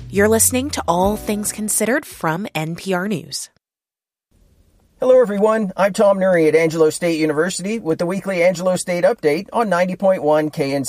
You're listening to All Things Considered from NPR News. Hello, everyone. I'm Tom Nuri at Angelo State University with the weekly Angelo State Update on 90.1 KNC.